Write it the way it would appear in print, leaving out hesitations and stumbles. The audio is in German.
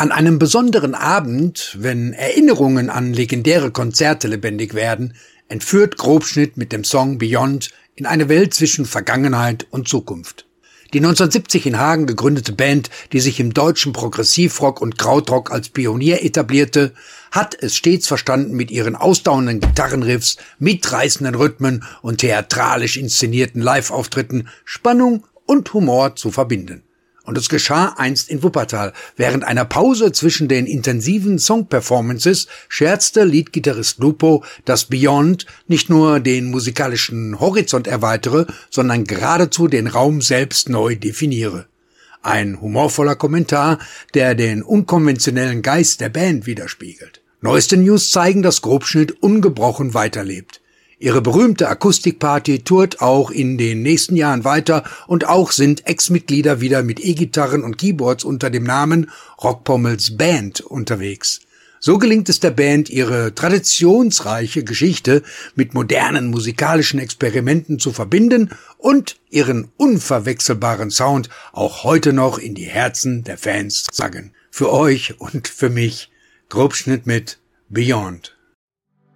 An einem besonderen Abend, wenn Erinnerungen an legendäre Konzerte lebendig werden, entführt Grobschnitt mit dem Song Beyond in eine Welt zwischen Vergangenheit und Zukunft. Die 1970 in Hagen gegründete Band, die sich im deutschen Progressivrock und Krautrock als Pionier etablierte, hat es stets verstanden, mit ihren ausdauernden Gitarrenriffs, mitreißenden Rhythmen und theatralisch inszenierten Live-Auftritten Spannung und Humor zu verbinden. Und es geschah einst in Wuppertal. Während einer Pause zwischen den intensiven Song-Performances scherzte Leadgitarrist Lupo, dass Beyond nicht nur den musikalischen Horizont erweitere, sondern geradezu den Raum selbst neu definiere. Ein humorvoller Kommentar, der den unkonventionellen Geist der Band widerspiegelt. Neueste News zeigen, dass Grobschnitt ungebrochen weiterlebt. Ihre berühmte Akustikparty tourt auch in den nächsten Jahren weiter und auch sind Ex-Mitglieder wieder mit E-Gitarren und Keyboards unter dem Namen Rockpommels Band unterwegs. So gelingt es der Band, ihre traditionsreiche Geschichte mit modernen musikalischen Experimenten zu verbinden und ihren unverwechselbaren Sound auch heute noch in die Herzen der Fans zu sagen. Für euch und für mich Grobschnitt mit Beyond.